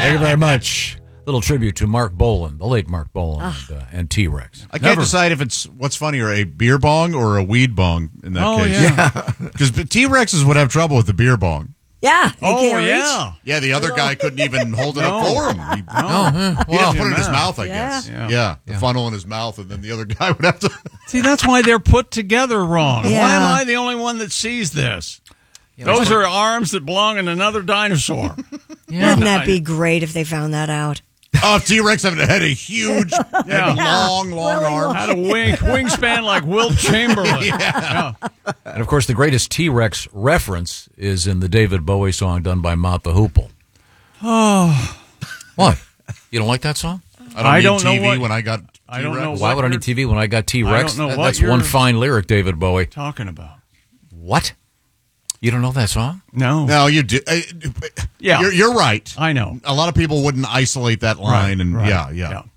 Thank you very much. Little tribute to Mark Bolan, the late Mark Bolan, and T-Rex. I can't decide if it's what's funnier, a beer bong or a weed bong in that case. Yeah. Because T-Rexes would have trouble with the beer bong. Yeah. Yeah, the other guy couldn't even hold it up for him. He'd have to put it in his mouth, I guess. Yeah. The funnel in his mouth, and then the other guy would have to... See, that's why they're put together wrong. Yeah. Why am I the only one that sees this? Those are arms that belong in another dinosaur. Wouldn't that be great if they found that out? Oh, T-Rex had a huge, long arm. Had a wingspan like Wilt Chamberlain. And, of course, the greatest T-Rex reference is in the David Bowie song done by Mott the Hoople. Oh. What? You don't like that song? I don't know need TV what- when I got T-Rex. I don't know Why would I need TV when I got T-Rex? I don't know what That's you're- one fine lyric, David Bowie. Talking about. What? You don't know that song? No. No, you do. Yeah. You're right. I know. A lot of people wouldn't isolate that line. Right. Yeah.